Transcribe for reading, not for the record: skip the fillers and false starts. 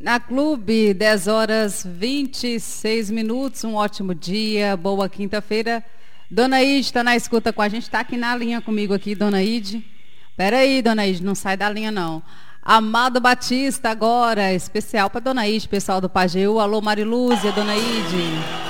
Na Clube, 10 horas 26 minutos, um ótimo dia, boa quinta-feira. Dona Ide está na escuta com a gente, está aqui na linha comigo aqui, Dona Ide. Peraí, Dona Ide, não sai da linha não. Amado Batista agora, especial para Dona Ide, pessoal do Pajeú. Alô, Marilúzia, Dona Ide.